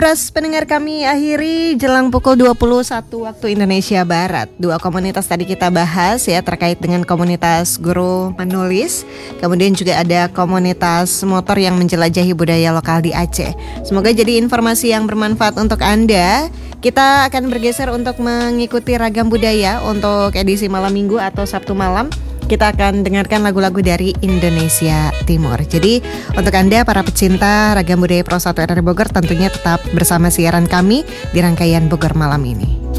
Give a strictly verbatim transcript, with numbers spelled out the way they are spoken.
Terus pendengar kami akhiri jelang pukul dua puluh satu waktu Indonesia Barat. Dua komunitas tadi kita bahas ya, terkait dengan komunitas guru menulis. Kemudian juga ada komunitas motor yang menjelajahi budaya lokal di Aceh. Semoga jadi informasi yang bermanfaat untuk Anda. Kita akan bergeser untuk mengikuti ragam budaya untuk edisi malam minggu atau Sabtu malam. Kita akan dengarkan lagu-lagu dari Indonesia Timur. Jadi untuk Anda para pecinta ragam budaya Pro satu R R I Bogor, tentunya tetap bersama siaran kami di rangkaian Bogor Malam ini.